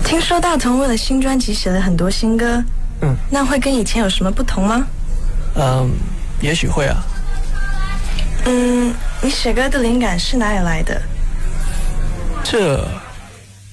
听说大同为了新专辑写了很多新歌，那会跟以前有什么不同吗？ 也许会啊。 你写歌的灵感是哪里来的？ 这